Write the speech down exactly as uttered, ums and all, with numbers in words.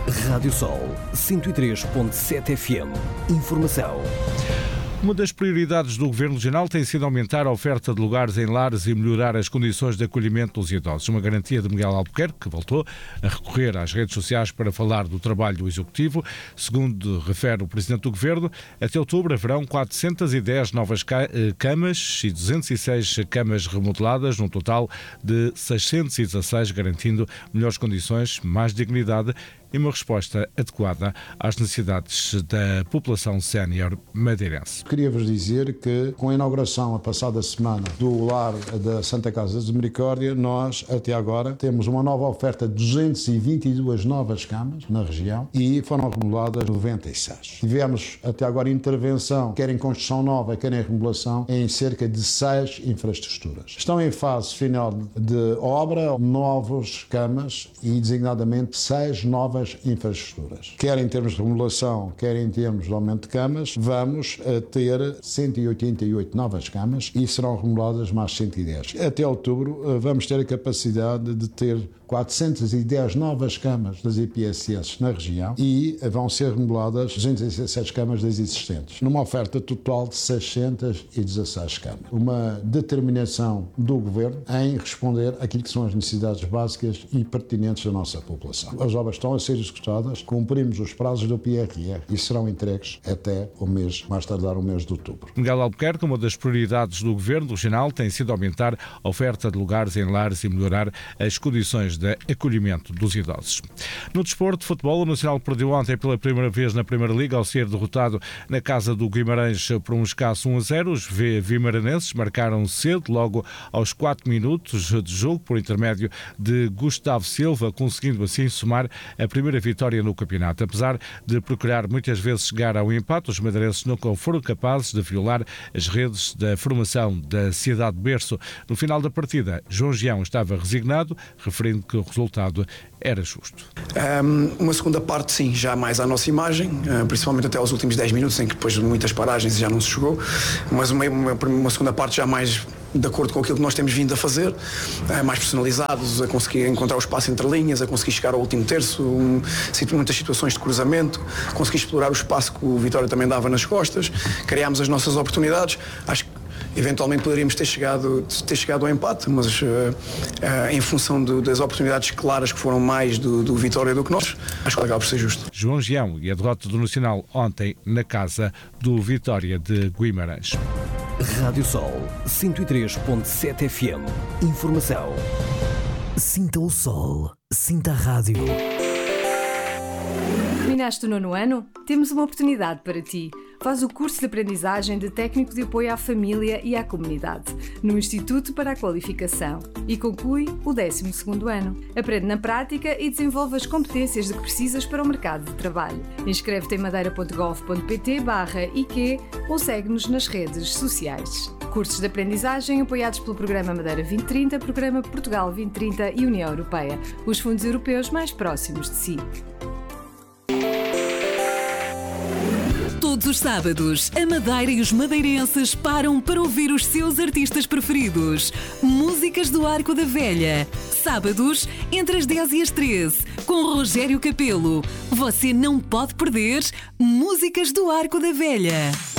Rádio Sol cento e três ponto sete F M. Informação. Uma das prioridades do Governo Regional tem sido aumentar a oferta de lugares em lares e melhorar as condições de acolhimento dos idosos. Uma garantia de Miguel Albuquerque, que voltou a recorrer às redes sociais para falar do trabalho do Executivo. Segundo refere o Presidente do Governo, até outubro haverão quatrocentas e dez novas camas e duzentas e seis camas remodeladas, num total de seiscentas e dezasseis, garantindo melhores condições, mais dignidade e uma resposta adequada às necessidades da população sénior madeirense. Queria-vos dizer que, com a inauguração a passada semana do lar da Santa Casa de Misericórdia, nós, até agora, temos uma nova oferta de duzentas e vinte e duas novas camas na região e foram remodeladas noventa e seis. Tivemos, até agora, intervenção, quer em construção nova, quer em remodelação, em cerca de seis infraestruturas. Estão em fase final de obra, novas camas e, designadamente, seis novas infraestruturas. Quer em termos de remodelação, quer em termos de aumento de camas, vamos a ter cento e oitenta e oito novas camas e serão remodeladas mais cento e dez. Até outubro vamos ter a capacidade de ter quatrocentas e dez novas camas das I P S S na região e vão ser remodeladas duzentas e dezessete camas das existentes, numa oferta total de seiscentas e dezasseis camas. Uma determinação do Governo em responder àquilo que são as necessidades básicas e pertinentes da nossa população. As obras estão a ser executadas, cumprimos os prazos do P R R e serão entregues até o mês, mais tardar o mês de outubro. Miguel Albuquerque, uma das prioridades do Governo Regional tem sido aumentar a oferta de lugares em lares e melhorar as condições de acolhimento dos idosos. No desporto de futebol, o Nacional perdeu ontem pela primeira vez na Primeira Liga ao ser derrotado na casa do Guimarães por um escasso um a zero. Os vimaranenses marcaram cedo, logo aos quatro minutos de jogo, por intermédio de Gustavo Silva, conseguindo assim somar a primeira vitória no campeonato. Apesar de procurar muitas vezes chegar ao empate, os madeirenses nunca foram capazes de violar as redes da formação da cidade de berço. No final da partida, João Gião estava resignado, referindo que o resultado era justo. Um, uma segunda parte, sim, já mais à nossa imagem, uh, principalmente até aos últimos dez minutos, em que depois de muitas paragens já não se jogou, mas uma, uma, uma segunda parte já mais de acordo com aquilo que nós temos vindo a fazer, uh, mais personalizados, a conseguir encontrar o espaço entre linhas, a conseguir chegar ao último terço, um, muitas situações de cruzamento, conseguir explorar o espaço que o Vitória também dava nas costas, criámos as nossas oportunidades. Acho que eventualmente poderíamos ter chegado, ter chegado ao empate, mas uh, uh, em função do, das oportunidades claras que foram mais do, do Vitória do que nós, acho que acaba por ser justo. João Gião e a derrota do Nacional ontem na casa do Vitória de Guimarães. Rádio Sol cento e três ponto sete F M. Informação. Sinta o sol, sinta a rádio. Terminaste o nono ano? Temos uma oportunidade para ti. Faz o curso de aprendizagem de Técnico de Apoio à Família e à Comunidade, no Instituto para a Qualificação, e conclui o décimo segundo ano. Aprende na prática e desenvolve as competências de que precisas para o mercado de trabalho. Inscreve-te em madeira.gov.pt barra I Q ou segue-nos nas redes sociais. Cursos de aprendizagem apoiados pelo Programa Madeira vinte trinta, Programa Portugal vinte trinta e União Europeia, os fundos europeus mais próximos de si. Todos os sábados, a Madeira e os madeirenses param para ouvir os seus artistas preferidos. Músicas do Arco da Velha. Sábados, entre as dez e as treze, com Rogério Capelo. Você não pode perder Músicas do Arco da Velha.